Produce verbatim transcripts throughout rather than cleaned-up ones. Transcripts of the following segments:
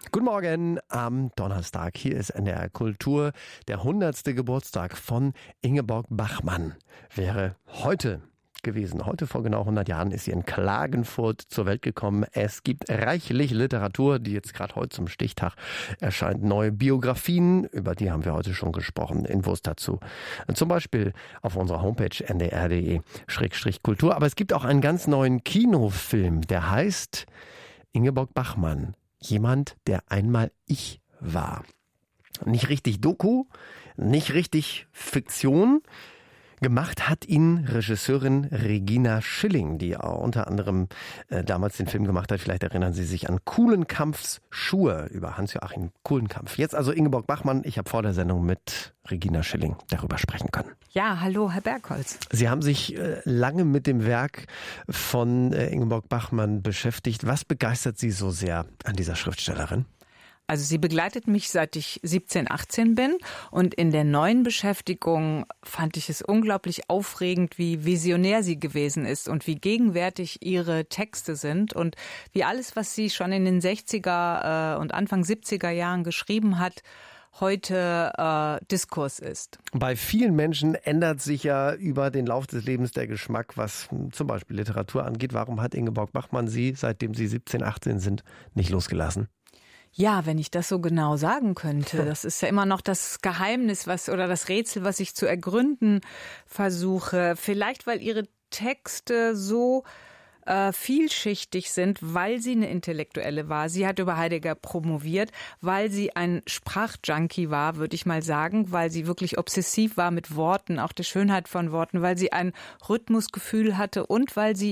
Guten Morgen am Donnerstag. Hier ist N D R Kultur. Der hundertste Geburtstag von Ingeborg Bachmann wäre heute gewesen. Heute vor genau hundert Jahren ist sie in Klagenfurt zur Welt gekommen. Es gibt reichlich Literatur, die jetzt gerade heute zum Stichtag erscheint. Neue Biografien, über die haben wir heute schon gesprochen. Infos dazu zum Beispiel auf unserer Homepage n d r punkt d e Schrägstrich Kultur. Aber es gibt auch einen ganz neuen Kinofilm, der heißt Ingeborg Bachmann. Jemand, der einmal ich war. Nicht richtig Doku, nicht richtig Fiktion. Gemacht hat ihn Regisseurin Regina Schilling, die auch unter anderem äh, damals den Film gemacht hat. Vielleicht erinnern Sie sich an Kulenkampfs Schuhe über Hans-Joachim Kulenkampff. Jetzt also Ingeborg Bachmann. Ich habe vor der Sendung mit Regina Schilling darüber sprechen können. Ja, hallo Herr Bergholz. Sie haben sich äh, lange mit dem Werk von äh, Ingeborg Bachmann beschäftigt. Was begeistert Sie so sehr an dieser Schriftstellerin? Also sie begleitet mich, seit ich siebzehn, achtzehn bin, und in der neuen Beschäftigung fand ich es unglaublich aufregend, wie visionär sie gewesen ist und wie gegenwärtig ihre Texte sind und wie alles, was sie schon in den sechziger und Anfang siebziger Jahren geschrieben hat, heute äh, Diskurs ist. Bei vielen Menschen ändert sich ja über den Lauf des Lebens der Geschmack, was zum Beispiel Literatur angeht. Warum hat Ingeborg Bachmann Sie, seitdem Sie siebzehn, achtzehn sind, nicht losgelassen? Ja, wenn ich das so genau sagen könnte. Das ist ja immer noch das Geheimnis, was oder das Rätsel, was ich zu ergründen versuche. Vielleicht, weil ihre Texte so äh, vielschichtig sind, weil sie eine Intellektuelle war. Sie hat über Heidegger promoviert, weil sie ein Sprachjunkie war, würde ich mal sagen, weil sie wirklich obsessiv war mit Worten, auch der Schönheit von Worten, weil sie ein Rhythmusgefühl hatte und weil sie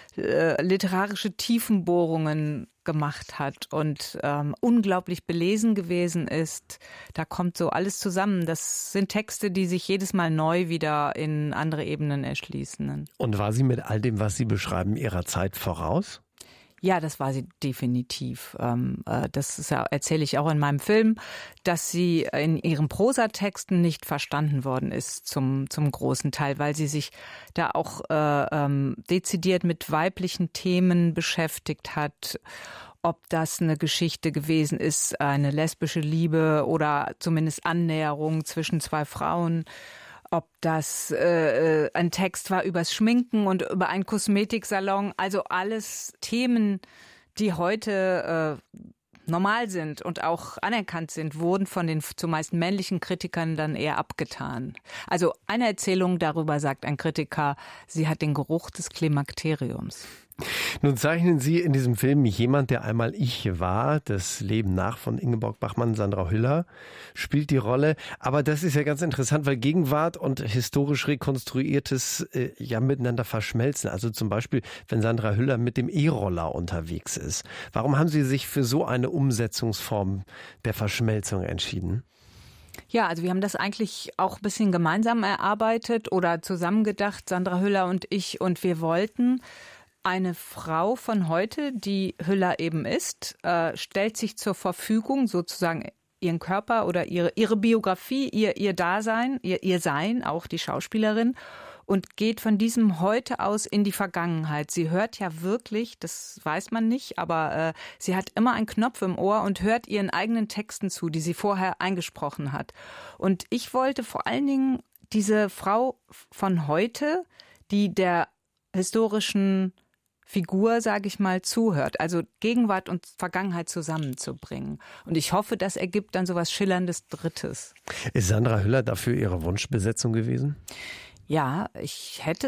äh, literarische Tiefenbohrungen gemacht hat und ähm, unglaublich belesen gewesen ist. Da kommt so alles zusammen. Das sind Texte, die sich jedes Mal neu wieder in andere Ebenen erschließen. Und war sie mit all dem, was Sie beschreiben, ihrer Zeit voraus? Ja, das war sie definitiv. Das ist ja, erzähle ich auch in meinem Film, dass sie in ihren Prosatexten nicht verstanden worden ist zum, zum großen Teil, weil sie sich da auch äh, ähm, dezidiert mit weiblichen Themen beschäftigt hat. Ob das eine Geschichte gewesen ist, eine lesbische Liebe oder zumindest Annäherung zwischen zwei Frauen. Ob das äh, ein Text war übers Schminken und über einen Kosmetiksalon. Also alles Themen, die heute äh, normal sind und auch anerkannt sind, wurden von den zumeist männlichen Kritikern dann eher abgetan. Also eine Erzählung darüber sagt ein Kritiker, sie hat den Geruch des Klimakteriums. Nun zeichnen Sie in diesem Film jemand, der einmal ich war. Das Leben nach von Ingeborg Bachmann. Sandra Hüller spielt die Rolle. Aber das ist ja ganz interessant, weil Gegenwart und historisch Rekonstruiertes äh, ja miteinander verschmelzen. Also zum Beispiel, wenn Sandra Hüller mit dem E-Roller unterwegs ist. Warum haben Sie sich für so eine Umsetzungsform der Verschmelzung entschieden? Ja, also wir haben das eigentlich auch ein bisschen gemeinsam erarbeitet oder zusammengedacht, Sandra Hüller und ich. Und wir wollten eine Frau von heute, die Hüller eben ist, äh, stellt sich zur Verfügung, sozusagen ihren Körper oder ihre, ihre Biografie, ihr, ihr Dasein, ihr, ihr Sein, auch die Schauspielerin, und geht von diesem Heute aus in die Vergangenheit. Sie hört ja wirklich, das weiß man nicht, aber äh, sie hat immer einen Knopf im Ohr und hört ihren eigenen Texten zu, die sie vorher eingesprochen hat. Und ich wollte vor allen Dingen diese Frau von heute, die der historischen Figur, sage ich mal, zuhört. Also Gegenwart und Vergangenheit zusammenzubringen. Und ich hoffe, das ergibt dann so was Schillerndes Drittes. Ist Sandra Hüller dafür Ihre Wunschbesetzung gewesen? Ja, ich hätte